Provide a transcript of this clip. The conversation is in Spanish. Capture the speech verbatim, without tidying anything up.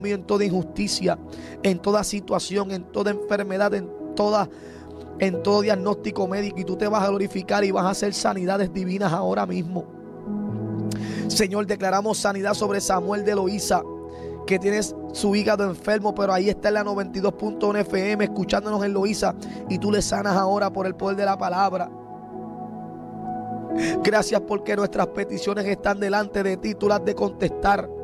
en toda injusticia, en toda situación, en toda enfermedad, en toda en todo diagnóstico médico, y tú te vas a glorificar y vas a hacer sanidades divinas ahora mismo. Señor, declaramos sanidad sobre Samuel de Loíza, que tienes su hígado enfermo, pero ahí está en la noventa y dos punto uno F M escuchándonos en Loíza, y tú le sanas ahora por el poder de la palabra. Gracias porque nuestras peticiones están delante de ti, tú las has de contestar.